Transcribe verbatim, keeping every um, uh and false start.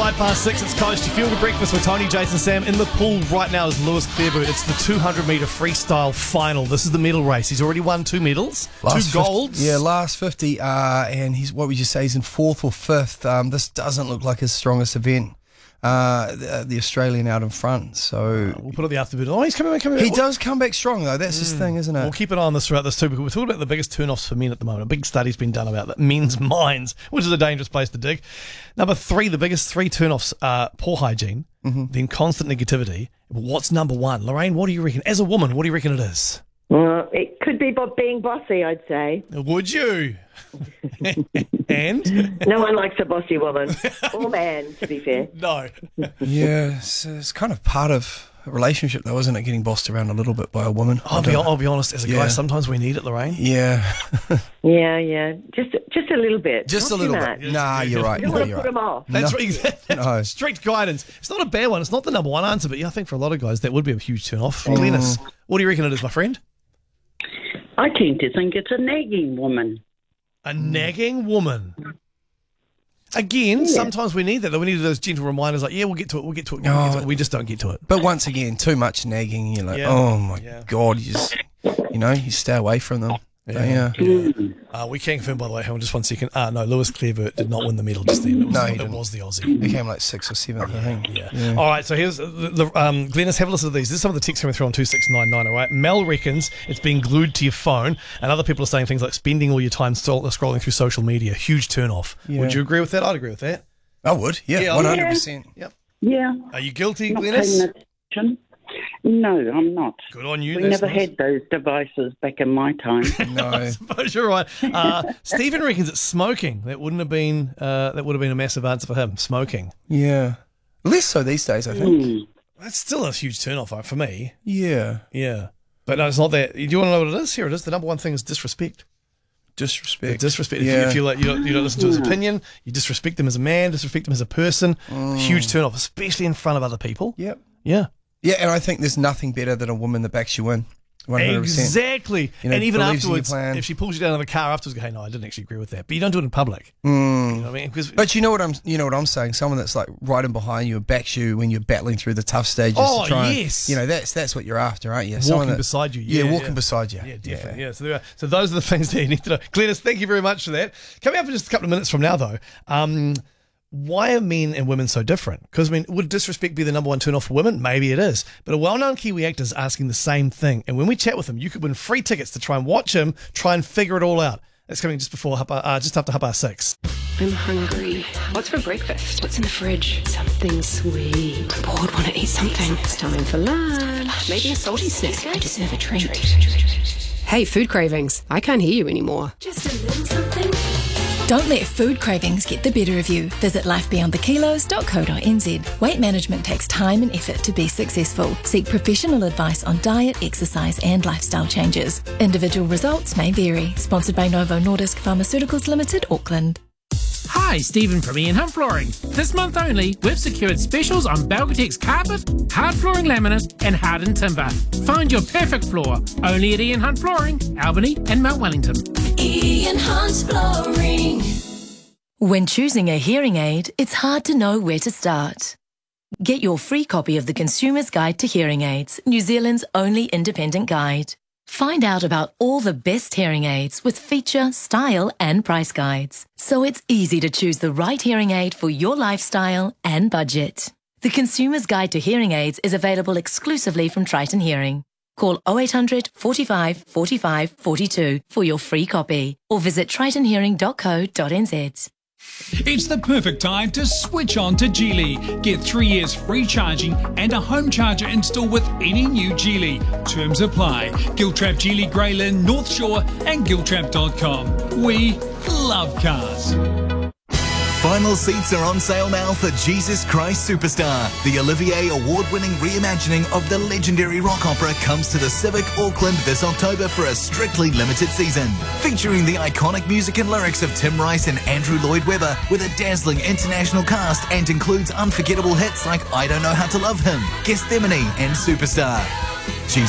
Five past six, it's Coast. You fuel the breakfast with Tony, Jason, Sam. In the pool right now is Lewis Clearboot. It's the two hundred metre freestyle final. This is the medal race. He's already won two medals, Last two golds. fifty, yeah, last fifty, uh, and he's, what would you say, he's in fourth or fifth. Um, this doesn't look like his strongest event. Uh, the, the Australian out in front, so We'll put it the afterboot. Oh, he's coming back, coming back. he does come back strong though. That's his thing, isn't it? We'll keep an eye on this throughout this too, because we're talking about the biggest turn-offs for men at the moment. A big study's been done about that. Men's minds, which is a dangerous place to dig. Number three, the biggest three turn-offs are poor hygiene, mm-hmm. then constant negativity. What's number one? Lorraine, what do you reckon? As a woman, what do you reckon it is? Well, it could be bo- being bossy, I'd say. Would you? And? No one likes a bossy woman. Or man, to be fair. No. Yeah, it's, it's kind of part of a relationship though, isn't it? Getting bossed around a little bit by a woman. I'll be, I'll be honest, as a Yeah. guy, sometimes we need it, Lorraine. Yeah, Yeah, yeah. Just just a little bit. just Not a little too bit. much. Nah, you're right. You don't No, want to you're put right. them off. That's No. right. That's No. strict guidance. It's not a bad one. It's not the number one answer, but yeah, I think for a lot of guys that would be a huge turn off. Glennis, what do you reckon it is, my friend? I tend to think it's a nagging woman. A nagging woman. Again, sometimes we need that. We need those gentle reminders like, yeah, we'll get to it, we'll get to it, we'll get to it. We just don't get to it. But once again, too much nagging. You're like, Yeah. oh my Yeah. god, you just, you know, you stay away from them. Yeah, yeah. Uh, we can confirm, by the way, hang on just one second. Uh, no, Lewis Clearboot did not win the medal just then. It was, No, the, he it didn't. was the Aussie. He came like sixth or seventh, I think. Yeah. All right, so here's the, the um, Glennis, have a listen to these. This is some of the texts coming through on two six nine nine, all right? Mel reckons it's being glued to your phone, and other people are saying things like spending all your time scroll- scrolling through social media. Huge turn off. Yeah. Would you agree with that? I'd agree with that. I would, yeah, Yeah, one hundred percent. Yep. Yeah. Are you guilty, Not Glennis? paying attention. No, I'm not. Good on you. We that's never nice. had those devices back in my time. No, I suppose you're right. Uh, Stephen reckons it's smoking. That wouldn't have been. Uh, that would have been a massive answer for him. Smoking. yeah, less so these days, I think. Mm. That's still a huge turn off for me. Yeah, Yeah, but no, it's not that. Do you want to know what it is? Here it is. The number one thing is disrespect. disrespect. Disrespect. If, Yeah. you, if you like, you don't, you don't listen to his opinion. You disrespect him as a man. Disrespect him as a person. Huge turn off, especially in front of other people. Yep. Yeah. Yeah, and I think there's nothing better than a woman that backs you in. one hundred percent. Exactly. You know, and even believes in your afterwards, plan. if she pulls you down in the car afterwards, go, hey, no, I didn't actually agree with that. But you don't do it in public. Mm. You know what I mean? 'Cause- But you know what I'm, you know what I'm saying. Someone that's like right in behind you and backs you when you're battling through the tough stages. Oh, to try and- yes. you know that's that's what you're after, aren't you? Someone walking that- beside you. Yeah, Yeah, walking yeah. beside you. Yeah, definitely. Yeah. So, there are, so those are the things that you need to know. Glennis, thank you very much for that. Coming up in just a couple of minutes from now, though, um, why are men and women so different? Because, I mean, would disrespect be the number one turn off for women? Maybe it is. But a well-known Kiwi actor is asking the same thing. And when we chat with him, you could win free tickets to try and watch him try and figure it all out. That's coming just before, uh, just after half past six. I'm hungry. What's for breakfast? What's in the fridge? Something sweet. I'm bored, want to eat something. It's time for lunch. Maybe a salty snack. I deserve a treat. Hey, food cravings. I can't hear you anymore. Just a little something. Don't let food cravings get the better of you. Visit life beyond the kilos dot co dot n z. Weight management takes time and effort to be successful. Seek professional advice on diet, exercise and lifestyle changes. Individual results may vary. Sponsored by Novo Nordisk Pharmaceuticals Limited, Auckland. Hi, Stephen from Ian Hunt Flooring. This month only, we've secured specials on Belgatex carpet, hard flooring laminate and hardened timber. Find your perfect floor only at Ian Hunt Flooring, Albany and Mount Wellington. Ian Hunt Flooring. When choosing a hearing aid, it's hard to know where to start. Get your free copy of the Consumer's Guide to Hearing Aids, New Zealand's only independent guide. Find out about all the best hearing aids with feature, style and price guides. So it's easy to choose the right hearing aid for your lifestyle and budget. The Consumer's Guide to Hearing Aids is available exclusively from Triton Hearing. Call oh eight hundred, forty-five, forty-five, forty-two for your free copy or visit triton hearing dot co dot n z. It's the perfect time to switch on to Geely. Get three years free charging and a home charger install with any new Geely. Terms apply. Giltrap Geely Greylyn, North Shore and giltrap dot com. We love cars. Final seats are on sale now for Jesus Christ Superstar. The Olivier Award-winning reimagining of the legendary rock opera comes to the Civic Auckland this October for a strictly limited season. Featuring the iconic music and lyrics of Tim Rice and Andrew Lloyd Webber with a dazzling international cast and includes unforgettable hits like I Don't Know How to Love Him, Gethsemane and Superstar.